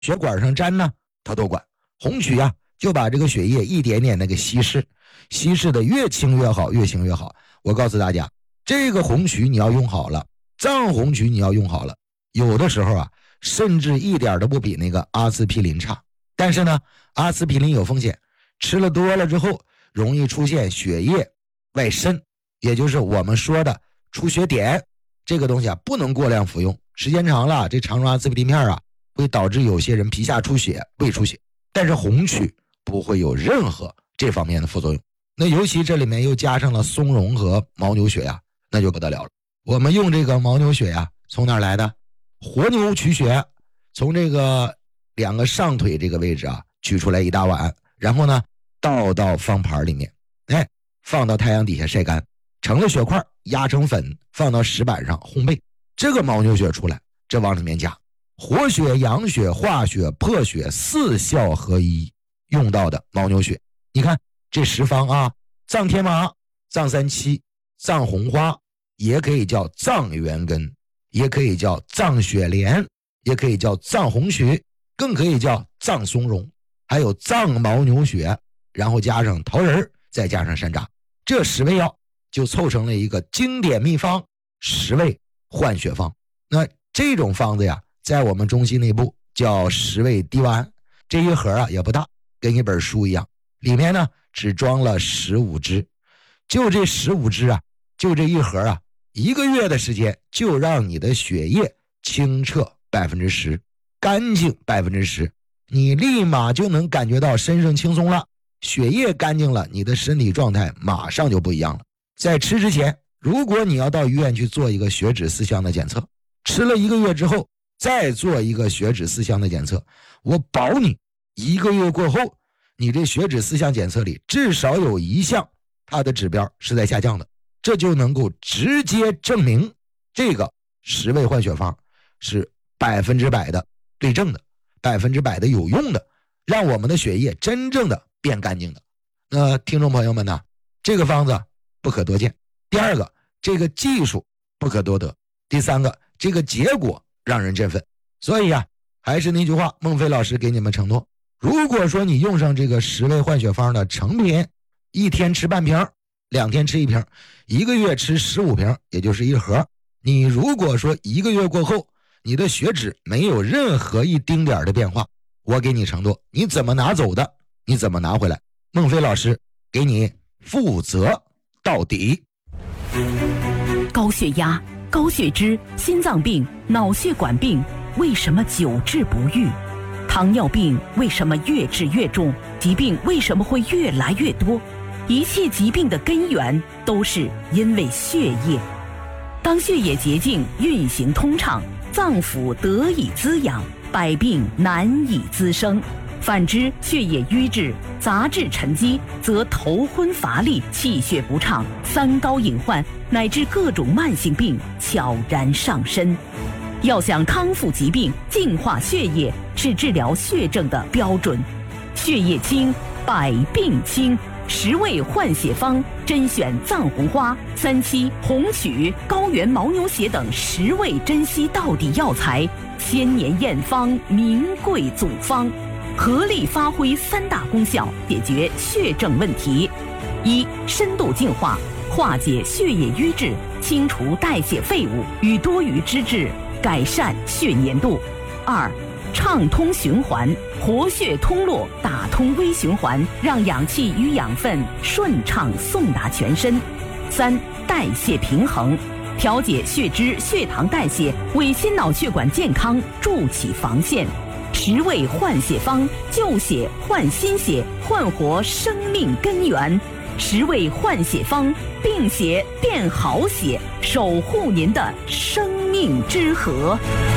血管上粘呢，它都管。红曲啊，就把这个血液一点点的给稀释，稀释的越轻越好，越轻越好。我告诉大家，这个红曲你要用好了，藏红曲你要用好了，有的时候啊，甚至一点都不比那个阿司匹林差。但是呢，阿司匹林有风险，吃了多了之后容易出现血液外渗，也就是我们说的出血点。这个东西啊，不能过量服用，时间长了，这常用阿司匹林片啊，会导致有些人皮下出血、胃出血。但是红曲不会有任何这方面的副作用。那尤其这里面又加上了松茸和牦牛血呀，那就不得了了。我们用这个牦牛血呀，从哪儿来的？活牛取血，从这个2个上腿这个位置啊，取出来1大碗，然后呢倒到方盘里面，放到太阳底下晒干，成了血块，压成粉，放到石板上烘焙。这个牦牛血出来，这往里面加活血、养血、化血、破血4效合一用到的牦牛血。你看这10方啊，藏天麻、藏三七、藏红花，也可以叫藏元根，也可以叫藏雪莲，也可以叫藏红曲，更可以叫藏松茸，还有藏牦牛血，然后加上桃仁，再加上山楂，这10味药就凑成了一个经典秘方10味换血方。那这种方子呀，在我们中西内部叫10味滴丸，这一盒啊也不大，跟一本书一样，里面呢只装了15支，就这15支啊，就这一盒啊，1个月的时间就让你的血液清澈10%，干净10%，你立马就能感觉到身上轻松了，血液干净了，你的身体状态马上就不一样了。在吃之前，如果你要到医院去做一个血脂4项的检测，吃了1个月之后再做一个血脂4项的检测，我保你1个月过后，你这血脂4项检测里至少有1项它的指标是在下降的，这就能够直接证明这个10味换血方是100%的对症的，100%的有用的，让我们的血液真正的变干净的。那听众朋友们呢，这个方子不可多见。第二个，这个技术不可多得。第三个，这个结果让人振奋。所以啊，还是那句话，孟非老师给你们承诺，如果说你用上这个10味换血方的成品，1天吃半瓶，2天吃1瓶，1个月吃15瓶，也就是1盒。你如果说1个月过后，你的血脂没有任何一丁点的变化，我给你承诺，你怎么拿走的，你怎么拿回来，孟非老师给你负责到底。 高血压、高血脂、心脏病、脑血管病为什么久治不愈？糖尿病为什么越治越重？疾病为什么会越来越多？一切疾病的根源都是因为血液。当血液洁净运行通畅，脏腑得以滋养，百病难以滋生。反之，血液瘀滞、杂质沉积，则头昏乏力、气血不畅、三高隐患，乃至各种慢性病悄然上身。要想康复疾病、净化血液，是治疗血症的标准。血液清，百病清。10味换血方甄选藏红花、三七、红曲、高原牦牛血等10味珍稀到底药材，千年验方，名贵祖方，合力发挥3大功效，解决血症问题。1. 深度净化，化解血液瘀滞，清除代谢废物与多余脂质，改善血粘度。2. 畅通循环，活血通络，打通微循环，让氧气与养分顺畅送达全身。3. 代谢平衡，调节血脂、血糖代谢，为心脑血管健康筑起防线。10味换血方，救血换新血，焕活生命根源。10味换血方，病血变好血，守护您的生命之河。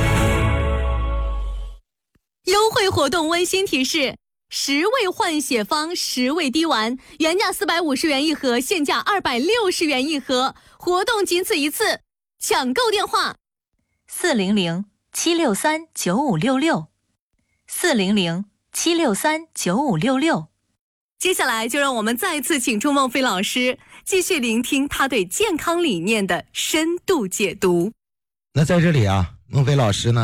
优惠活动温馨提示：10味换血方10味滴丸，原价450元一盒，现价260元一盒，活动仅此一次，抢购电话 400-763-9566，400-763-9566。 接下来就让我们再次请出孟非老师，继续聆听他对健康理念的深度解读。 那在这里啊，孟非老师呢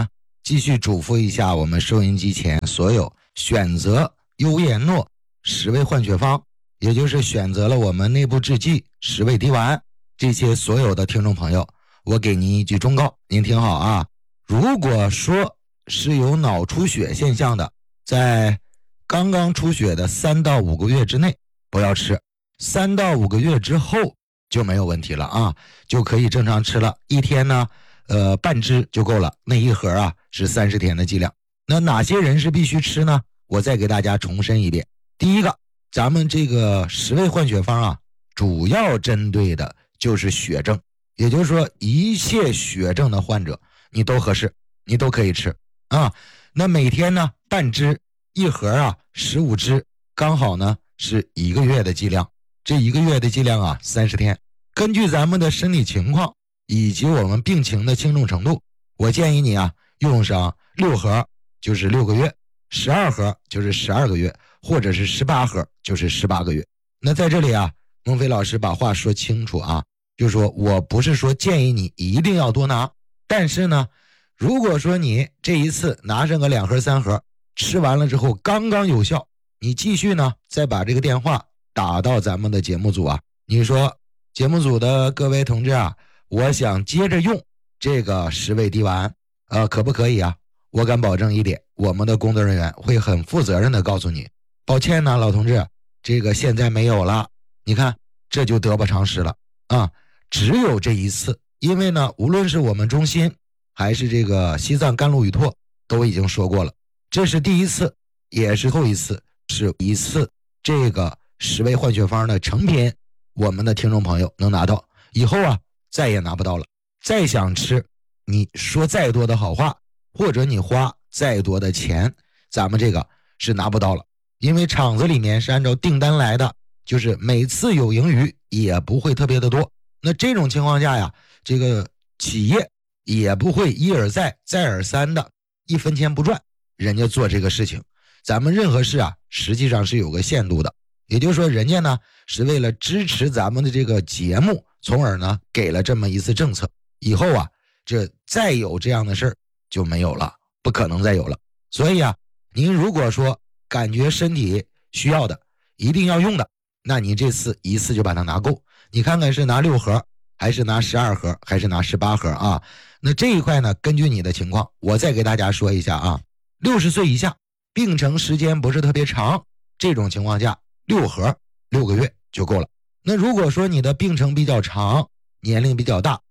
继续嘱咐一下我们收音机前所有选择优颜诺10味换血方，也就是选择了我们内部制剂10味滴丸这些所有的听众朋友，我给您一句忠告，您听好啊。如果说是有脑出血现象的，在刚刚出血的3到5个月之内不要吃，3到5个月之后就没有问题了啊，就可以正常吃了。一天呢半支就够了，那一盒啊是30天的剂量。那哪些人是必须吃呢？我再给大家重申一遍。第一个，咱们这个10味换血方啊，主要针对的就是血症，也就是说一切血症的患者你都合适，你都可以吃啊。那每天呢半支，一盒啊15支，刚好呢是1个月的剂量。这1个月的剂量啊30天，根据咱们的身体情况以及我们病情的轻重程度，我建议你啊用上6盒就是6个月，12盒就是12个月，或者是18盒就是18个月。那在这里啊，孟非老师把话说清楚啊，就是说我不是说建议你一定要多拿，但是呢，如果说你这一次拿上个2盒3盒，吃完了之后刚刚有效，你继续呢再把这个电话打到咱们的节目组啊，你说节目组的各位同志啊，我想接着用这个10味滴丸，可不可以啊？我敢保证一点，我们的工作人员会很负责任的告诉你，抱歉呢，老同志，这个现在没有了。你看，这就得不偿失了啊！只有这一次，因为呢，无论是我们中心还是这个西藏甘露与拓都已经说过了，这是第一次，也是后一次，是一次这个10味换血方的成品，我们的听众朋友能拿到，以后啊再也拿不到了。再想吃，你说再多的好话，或者你花再多的钱，咱们这个是拿不到了，因为厂子里面是按照订单来的，就是每次有盈余也不会特别的多。那这种情况下呀，这个企业也不会一而再再而三的1分钱不赚，人家做这个事情。咱们任何事啊实际上是有个限度的，也就是说人家呢是为了支持咱们的这个节目，从而呢给了这么一次政策，以后啊这再有这样的事儿就没有了，不可能再有了。所以啊，您如果说感觉身体需要的一定要用的，那你这次一次就把它拿够，你看看是拿6盒还是拿12盒还是拿18盒啊？那这一块呢根据你的情况，我再给大家说一下啊，60岁以下病程时间不是特别长，这种情况下6盒6个月就够了。那如果说你的病程比较长，年龄比较大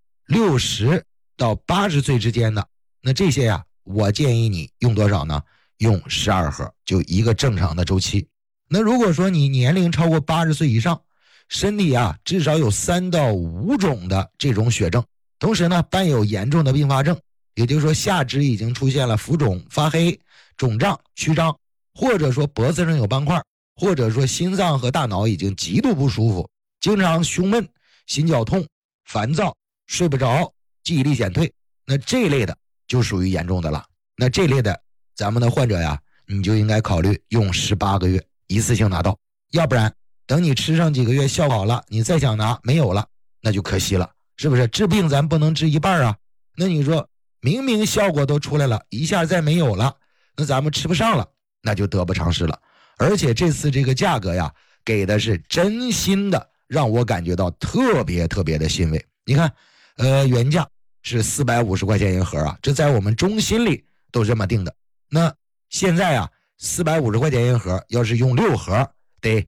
，60到80岁之间的，那这些呀我建议你用多少呢？用12盒，就一个正常的周期。那如果说你年龄超过80岁以上，身体啊至少有3到5种的这种血症，同时呢伴有严重的并发症，也就是说下肢已经出现了浮肿、发黑、肿胀、曲张，或者说脖子上有斑块，或者说心脏和大脑已经极度不舒服，经常胸闷、心绞痛、烦躁、睡不着、记忆力减退，那这类的就属于严重的了。那这类的咱们的患者呀，你就应该考虑用18个月一次性拿到，要不然等你吃上几个月效好了，你再想拿没有了，那就可惜了，是不是？治病咱不能治一半啊。那你说明明效果都出来了，一下再没有了，那咱们吃不上了，那就得不偿失了。而且这次这个价格呀，给的是真心的，让我感觉到特别特别的欣慰。你看原价是450块钱一盒啊，这在我们中心里都这么定的。那现在啊450块钱一盒，要是用6盒得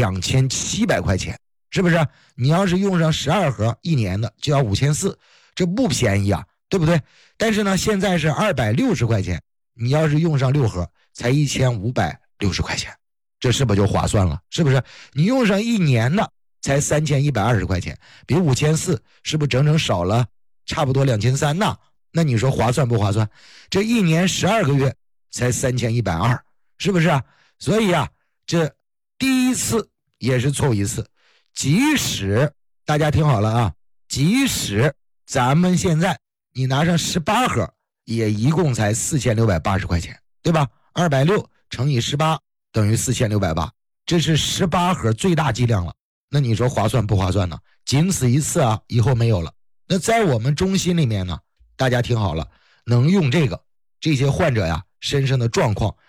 2700块钱，是不是？你要是用上12盒1年的就要5400，这不便宜啊，对不对？但是呢现在是260块钱，你要是用上6盒才1560块钱，这是不是就划算了？是不是？你用上1年的才3120块钱，比5400是不是整整少了差不多2300呢？那你说划算不划算？这1年12个月才3120，是不是啊？所以啊，这第一次也是凑一次，即使大家听好了啊，即使咱们现在你拿上18盒，也一共才4680块钱，对吧？260乘以18等于4680，这是18盒最大剂量了。那你说划算不划算呢？仅此一次啊，以后没有了。那在我们中心里面呢，大家听好了，能用这个这些患者呀身上的状况